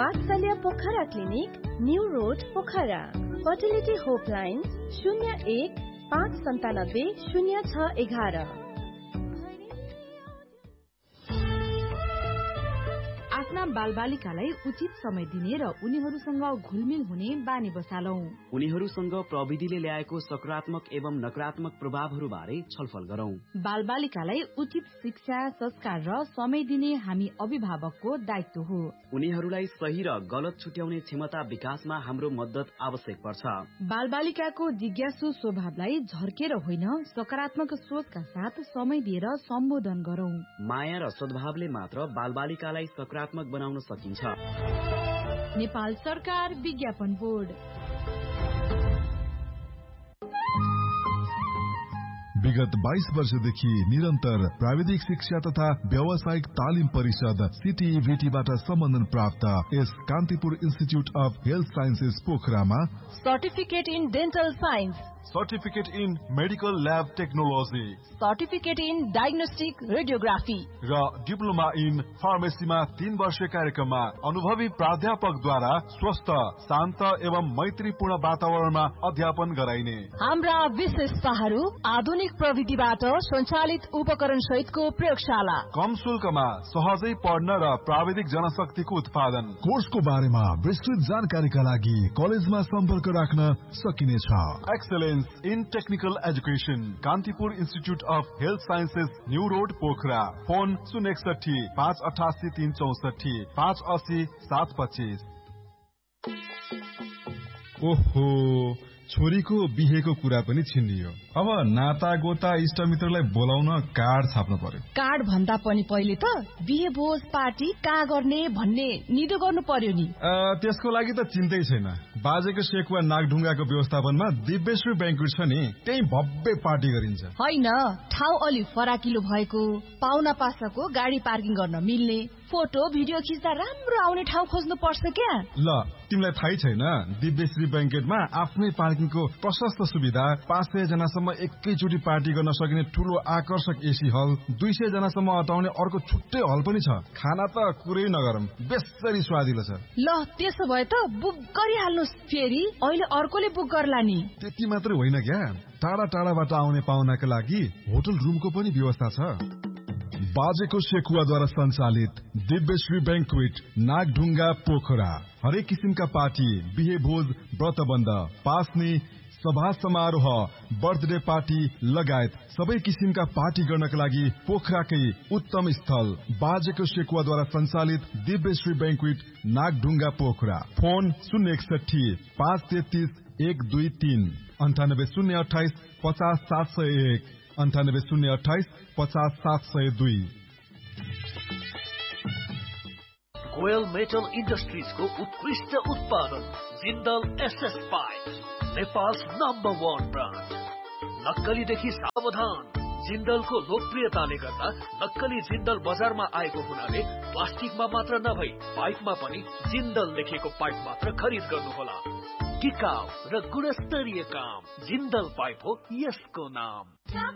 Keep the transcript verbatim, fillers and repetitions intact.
वात्सल्य Pokhara clinic, new road Pokhara. Fertility होपलाइन शून्य एक पाँच सन्तानब्बे शून्य छ एघार। आफ्ना बालबालिकालाई उचित समय दिने र उनीहरूसँग घुलमिल हुने बानी बसालौं। उनीहरूसँग प्रविधिले ल्याएको सकारात्मक एवं नकारात्मक प्रभावहरू बारे छलफल गरौं। बालबालिकालाई उचित शिक्षा, संस्कार र समय दिने हामी अभिभावकको दायित्व हो। उनीहरूलाई सही र गलत छुट्याउने क्षमता विकासमा हाम्रो मद्दत आवश्यक पर्छ। बालबालिकाको जिज्ञासु स्वभावलाई झर्केर होइन, सकारात्मक सोचका साथ समय दिएर सम्बोधन गरौं। माया र सद्भावले मात्र बालबालिकालाई सकारात्मक बनाउन सकिन्छ। नेपाल सरकार विज्ञापन बोर्ड। विगत बाइस वर्षदेखि निरन्तर प्राविधिक शिक्षा तथा व्यावसायिक तालिम परिषद सीटीईभीटीबाट सम्बन्धन प्राप्त यस Kantipur institute of health sciences पोखरामा certificate in dental science, certificate in medical lab technology, certificate in diagnostic radiography र डिप्लोमा इन फार्मेसीमा तीन वर्ष कार्यक्रममा अनुभवी प्राध्यापकद्वारा स्वस्थ, शान्त एवं मैत्रीपूर्ण वातावरणमा अध्यापन गराइने। हाम्रा विशेषताहरू आधुनिक प्रविधिबाट सञ्चालित उपकरण सहितको प्रयोगशाला, कम शुल्कमा सहजै पढ्न र प्राविधिक जनशक्तिको उत्पादन। कोर्सको बारेमा विस्तृत जानकारीका लागि कलेजमा सम्पर्क राख्न सकिनेछ। Excellence in technical education, Kantipur institute of health sciences, new road Pokhara. Phone शून्य एकसठी पाँच अठासी तीन चौसठी पाँच असी सात पच्चिस। ओहो, छोरीको बिहेको कुरा पनि छिन्नियो। अब नाता गोता इष्टमित्रलाई बोलाउन कार्ड छाप्नु पर्यो। कार्ड भन्दा पनि पहिले त बिहे भोज पार्टी कहाँ गर्ने भन्ने निदो गर्नु पर्यो नि। त्यसको लागि त चिन्तै छैन। बाजेको सेकुवा नागढुङ्गाको व्यवस्थापनमा दिव्यश्री ब्याङ्कुट छ नि, त्यही भव्य पार्टी गरिन्छ। होइन, ठाउँ अलि फराकिलो भएको, पाहुना पासाको गाडी पार्किङ गर्न मिल्ने, फोटो भिडियो खिच्दा राम्रो आउने ठाउँ खोज्नु पर्छ क्या। ल, तिमीलाई थाहै छैन, दिव्यश्री ब्याङ्केटमा आफ्नै पार्किङको प्रशस्त सुविधा, पाँच सय जनासम्म एकैचोटि पार्टी गर्न सकिने ठूलो आकर्षक एसी हल, दुई सय जनासम्म अटाउने अर्को छुट्टै हल पनि छ। खाना त कुरै नगरौँ, बेसरी स्वादिलो छ। ल, त्यसो भए त बुक गरिहाल्नु, फेरि अहिले अर्कोले बुक गर्ला नि। त्यति मात्रै होइन क्या, टाढा टाढाबाट आउने पाहुनाका लागि होटल रुमको पनि व्यवस्था छ। बाजेको सेकुवाद्वारा सञ्चालित दिव्यश्री ब्याङ्क्वेट नागढुङ्गा पोखरा हरेक किसिमका पार्टी, बिहे भोज, व्रतबन्ध, पास्नी, सभा समारोह, बर्थडे पार्टी लगायत सबै किसिमका पार्टी गर्नका लागि पोखराकै उत्तम स्थल बाजेको सेकुवाद्वारा सञ्चालित दिव्यश्री ब्याङ्क्वेट नागढुङ्गा पोखरा। फोन शून्य एकसठी पाँच तेत्तिस एक दुई तीन, अन्ठानब्बे शून्य अठाइस पचास सात सय एक, अन्ठानब्बे शून्य अठाइस पचास सात सय दुई। गोयल मेटल इन्डस्ट्रिजको उत्कृष्ट उत्पादन Jindal SS pipe, Nepal number one brand. नक्कलीदेखि सावधान। जिन्दलको लोकप्रियताले गर्दा नक्कली जिन्दल बजारमा आएको हुनाले प्लास्टिकमा मात्र नभई पाइपमा पनि जिन्दल लेखेको पाइप मात्र खरिद गर्नुहोला। टिकाउ र गुणस्तरीय काम, जिन्दल पाइप हो यसको नाम।